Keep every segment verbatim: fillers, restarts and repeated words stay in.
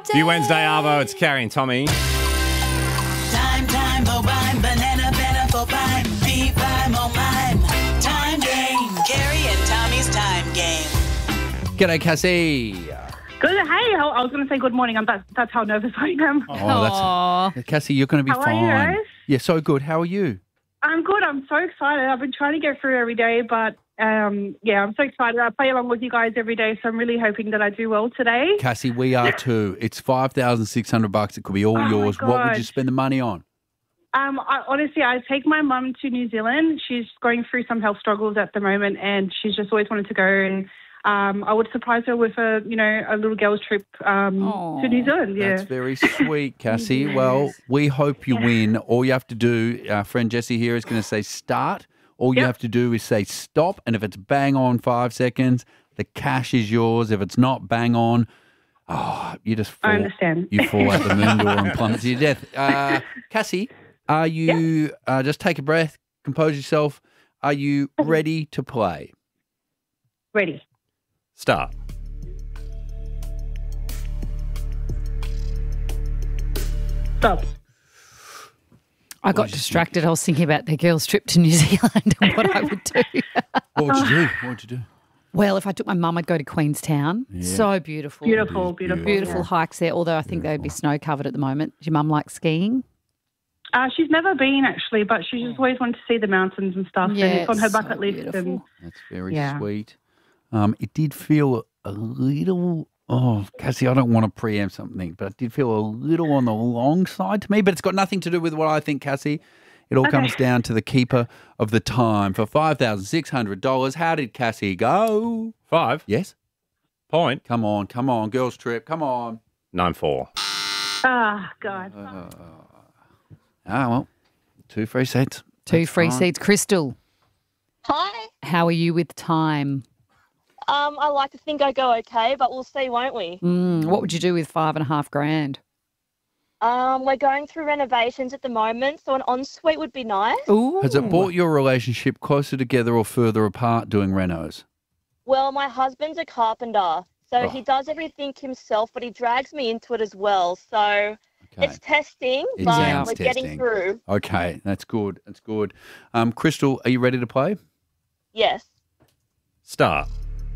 View Wednesday, Arvo. It's Carrie and Tommy. Time, time, for rhyme, banana, banana, for rhyme, be rhyme, oh mime. Time game, Carrie and Tommy's time game. G'day, Cassie. Good. Hey, I I was going to say good morning. I'm, that's, that's how nervous I am. Oh, that's Cassie. You're going to be How are fine. you guys? Yeah, so good. How are you? I'm good. I'm so excited. I've been trying to get through every day, but um, yeah, I'm so excited. I play along with you guys every day, so I'm really hoping that I do well today. Cassie, we are too. It's five thousand six hundred bucks. It could be all Oh, my yours. What would you God. spend the money on? Um, I, honestly, I take my mum to New Zealand. She's going through some health struggles at the moment, and she's just always wanted to go. And um, I would surprise her with a, you know, a little girls' trip um, to New Zealand. Yeah. That's very sweet, Cassie. Well, we hope you win. All you have to do, our friend Jessie here is going to say start. All you Yep. have to do is say stop. And if it's bang on five seconds, the cash is yours. If it's not bang on, oh, you just fall. I understand. You fall out the moon door and plummet to your death. Uh, Cassie, are you, uh, just take a breath, compose yourself. Are you ready to play? Ready. Start. Stop. I got distracted. I was thinking about the girls' trip to New Zealand and what I would do. What would you do? What would you do? Well, if I took my mum, I'd go to Queenstown. So beautiful. Beautiful, beautiful. Beautiful hikes there, although I think they'd be snow covered at the moment. Does your mum like skiing? Uh, she's never been, actually, but she just always wanted to see the mountains and stuff. Yeah, and it's on her it's so bucket list. And beautiful. That's very Yeah. sweet. Um, it did feel a little, oh, Cassie, I don't want to preempt something, but it did feel a little on the long side to me, but it's got nothing to do with what I think, Cassie. It all comes down to the keeper of the time. For five thousand six hundred dollars, how did Cassie go? Five. Yes? Point. Come on, come on, girls' trip, come on. Nine four. ah, God. Ah, well, two free seats. Two That's free fine. seats. Crystal, Hi. how are you with time? Um, I like to think I go okay, but we'll see, won't we? Mm, what would you do with five and a half grand? Um, we're going through renovations at the moment, so an ensuite would be nice. Ooh. Has it brought your relationship closer together or further apart doing renos? Well, my husband's a carpenter, so Oh. he does everything himself, but he drags me into it as well. So Okay. it's testing, It but sounds we're testing. getting through. Okay, that's good. That's good. Um, Crystal, are you ready to play? Yes. Start.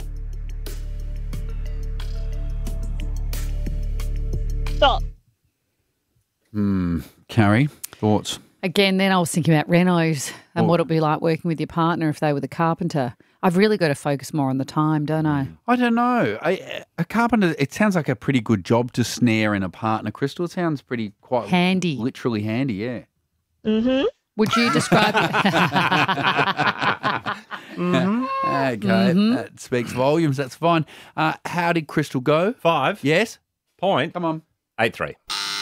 Stop. Hmm. Carrie, thoughts? Again, then I was thinking about renos and Well- what it'd be like working with your partner if they were the carpenter. I've really got to focus more on the time, don't I? I don't know. I, a carpenter, it sounds like a pretty good job to snare in a partner, Crystal. It sounds pretty quite Handy. literally handy, yeah. Mm-hmm. Would you describe Okay, that speaks volumes. That's fine. Uh, how did Crystal go? Five. Yes? Point. Come on. Eight three.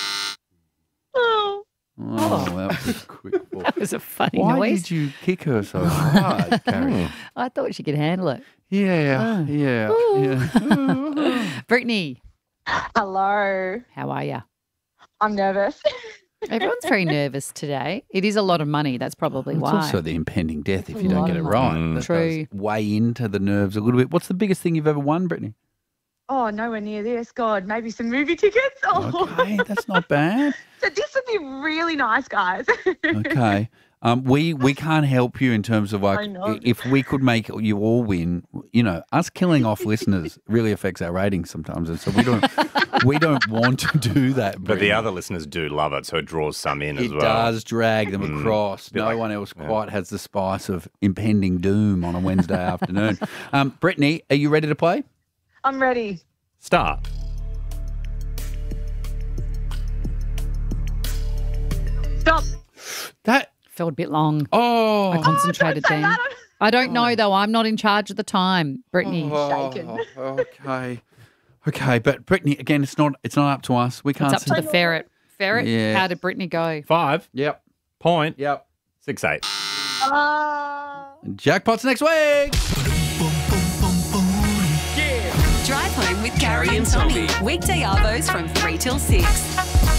Oh. Oh, that was a quick ball. That was a funny Why noise. did you kick her so hard, Carrie? I thought she could handle it. Yeah, yeah, yeah. Brittany, Hello. how are you? I'm nervous. Everyone's very nervous today. It is a lot of money. That's probably It's why. also the impending death if you A don't lot get it of right. money. That True. does weigh into the nerves a little bit. What's the biggest thing you've ever won, Brittany? Oh, nowhere near this. God, maybe some movie tickets. Oh, Okay, that's not bad. so this would be really nice, guys. Okay. Um, we we can't help you in terms of like I know. i- if we could make you all win. You know, us killing off listeners really affects our ratings sometimes, and so we don't we don't want to do that. But Brittany. the other listeners do love it, so it draws some in as it well. does drag them Mm. across. Bit No like- one else yeah. quite has the spice of impending doom on a Wednesday afternoon. Um, Brittany, are you ready to play? I'm ready. Start. Stop. That Felt a bit long. oh, I concentrated Don't say then. that. I don't know though. I'm not in charge of the time, Brittany. shaken. Oh, okay, okay. But Brittany, again, it's not it's not up to us. We can't. It's up to the ferret. Ferret, Yeah. how did Brittany go? Five. Yep, Point. yep. Six eight. Uh, Jackpots next week. Drive home with Carrie and Tommy. Weekday arvos from three till six.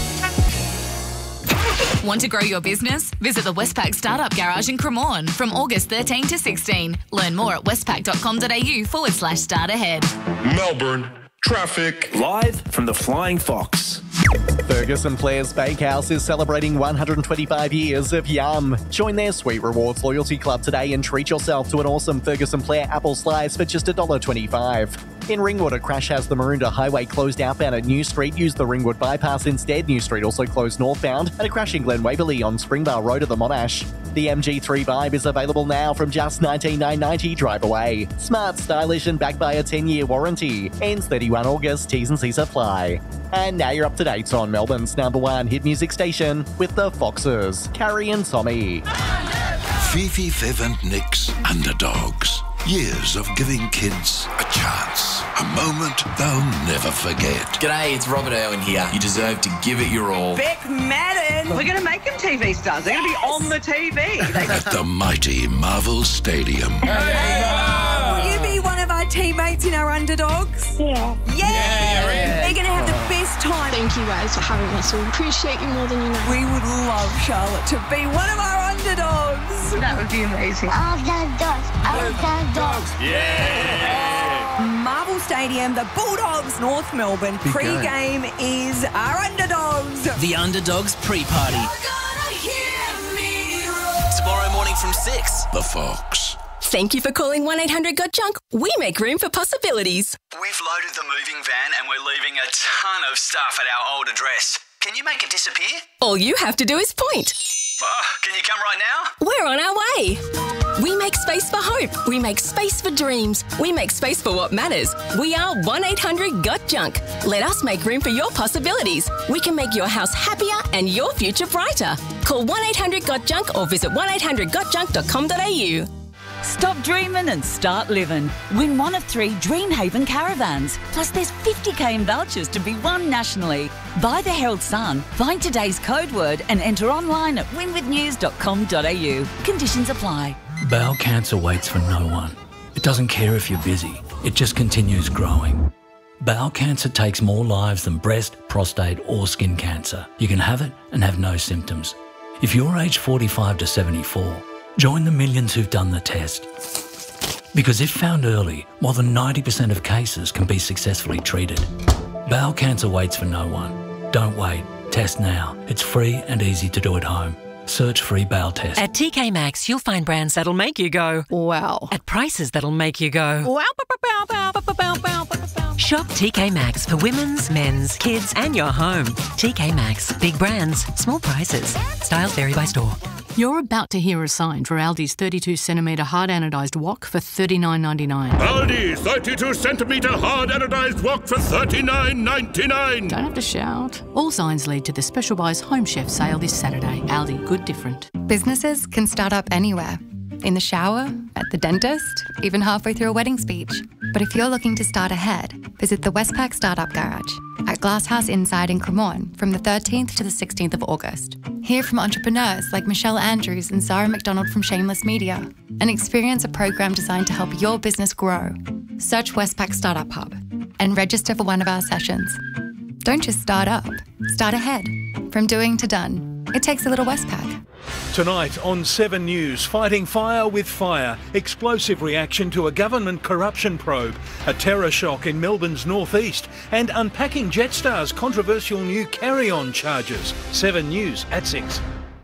Want to grow your business? Visit the Westpac Startup Garage in Cremorne from August thirteenth to sixteenth. Learn more at westpac.com.au forward slash start ahead. Melbourne, Traffic. Live from the Flying Fox. Ferguson Flair's Bakehouse is celebrating one hundred twenty-five years of yum. Join their Sweet Rewards loyalty club today and treat yourself to an awesome Ferguson Flair apple slice for just one dollar twenty-five. In Ringwood, a crash has the Maroondah Highway closed outbound at New Street. Use the Ringwood bypass instead. New Street also closed northbound. And a crash in Glen Waverley on Springvale Road at the Monash. The M G three Vibe is available now from just nineteen thousand nine hundred ninety. Drive away. Smart, stylish and backed by a ten-year warranty. Ends thirty-first of August. T's and C's apply. And now you're up to date on Melbourne's number one hit music station with the Foxes, Carrie and Tommy. Fifi, Viv and Nick's Underdogs. Years of giving kids a chance. A moment they'll never forget. G'day, it's Robert Irwin here. You deserve to give it your all. Beck Madden. We're going to make them T V stars. They're going to be on the T V. At the mighty Marvel Stadium. Will you be one of our teammates in our Underdogs? Yeah. Yeah! yeah. They're going to have the best time. Thank you guys for having us. We appreciate you more than you know. We would love Charlotte to be one of our Underdogs. That would be amazing. Underdogs. Underdogs. Yeah! Marvel Stadium, the Bulldogs, North Melbourne. Big Pre-game is our Underdogs. The Underdogs pre-party. Tomorrow morning from six. The Fox. Thank you for calling one eight hundred got junk. We make room for possibilities. We've loaded the moving van and we're leaving a ton of stuff at our old address. Can you make it disappear? All you have to do is point. Oh, can you come right now? We're on our way. We make space for hope. We make space for dreams. We make space for what matters. We are one eight hundred got junk. Let us make room for your possibilities. We can make your house happier and your future brighter. Call one eight hundred got junk or visit one eight hundred got junk dot com dot a u. Stop dreaming and start living. Win one of three Dreamhaven caravans. Plus there's fifty k in vouchers to be won nationally. Buy the Herald Sun, find today's code word and enter online at win with news dot com dot a u. Conditions apply. Bowel cancer waits for no one. It doesn't care if you're busy. It just continues growing. Bowel cancer takes more lives than breast, prostate or skin cancer. You can have it and have no symptoms. If you're aged forty-five to seventy-four, join the millions who've done the test. Because if found early, more than ninety percent of cases can be successfully treated. Bowel cancer waits for no one. Don't wait. Test now. It's free and easy to do at home. Search free bowel test. At T K Maxx, you'll find brands that'll make you go, wow. At prices that'll make you go, wow. Bow, bow, bow, bow, bow, bow, bow. Shop T K Maxx for women's, men's, kids and your home. T K Maxx. Big brands, small prices. Styles vary by store. You're about to hear a sign for Aldi's thirty-two centimetre hard anodised wok for thirty-nine ninety-nine. Aldi thirty-two centimetre hard anodised wok for thirty-nine ninety-nine. Don't have to shout. All signs lead to the Special Buys Home Chef sale this Saturday. Aldi, good different. Businesses can start up anywhere. In the shower, at the dentist, even halfway through a wedding speech. But if you're looking to start ahead, visit the Westpac Startup Garage at Glasshouse Inside in Cremorne from the thirteenth to the sixteenth of August. Hear from entrepreneurs like Michelle Andrews and Zara McDonald from Shameless Media and experience a program designed to help your business grow. Search Westpac Startup Hub and register for one of our sessions. Don't just start up, start ahead. From doing to done, it takes a little Westpac. Tonight on Seven News, fighting fire with fire, explosive reaction to a government corruption probe, a terror shock in Melbourne's northeast, and unpacking Jetstar's controversial new carry-on charges. Seven News at six.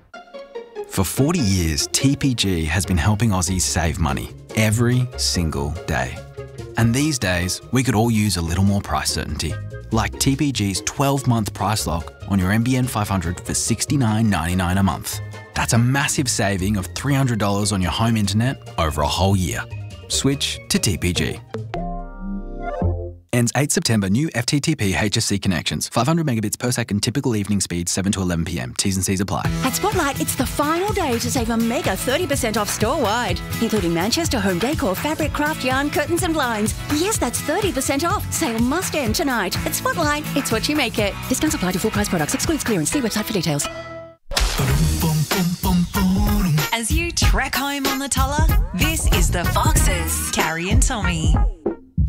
For forty years, T P G has been helping Aussies save money every single day. And these days, we could all use a little more price certainty. Like T P G's twelve-month price lock on your N B N five hundred for sixty-nine ninety-nine a month. That's a massive saving of three hundred dollars on your home internet over a whole year. Switch to T P G. Ends eighth September. New F T T P H S C connections. five hundred megabits per second. Typical evening speed seven to eleven p m. T's and C's apply. At Spotlight, it's the final day to save a mega thirty percent off store-wide, including Manchester home decor, fabric, craft, yarn, curtains and blinds. Yes, that's thirty percent off. Sale must end tonight. At Spotlight, it's what you make it. Discounts apply to full price products. Excludes clearance. See website for details. As you trek home on the Tulla, this is the Foxes, Carrie and Tommy.